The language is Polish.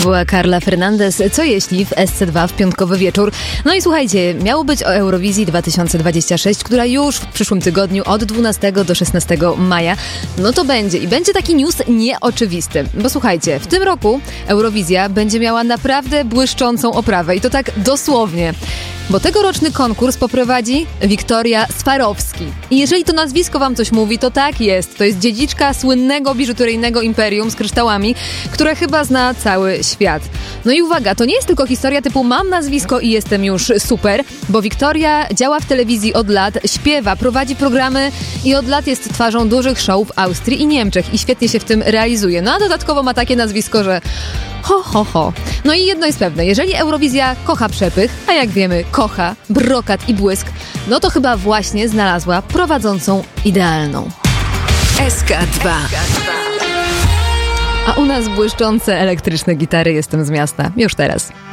była Carla Fernandez. Co jeśli w SC2 w piątkowy wieczór? No i słuchajcie, miało być o Eurowizji 2026, która już w przyszłym tygodniu od 12 do 16 maja. No to będzie. I będzie taki news nieoczywisty. Bo słuchajcie, w tym roku Eurowizja będzie miała naprawdę błyszczącą oprawę. I to tak dosłownie. Bo tegoroczny konkurs poprowadzi Wiktoria Swarowski. I jeżeli to nazwisko wam coś mówi, to tak jest. To jest dziedziczka słynnego biżuteryjnego imperium z kryształami, które chyba zna cały świat. No i uwaga, to nie jest tylko historia typu mam nazwisko i jestem już super, bo Wiktoria działa w telewizji od lat, śpiewa, prowadzi programy i od lat jest twarzą dużych show w Austrii i Niemczech i świetnie się w tym realizuje. No a dodatkowo ma takie nazwisko, że ho. No i jedno jest pewne, jeżeli Eurowizja kocha przepych, a jak wiemy kocha brokat i błysk, no to chyba właśnie znalazła prowadzącą idealną. SK2. A u nas błyszczące elektryczne gitary. Jestem z miasta. Już teraz.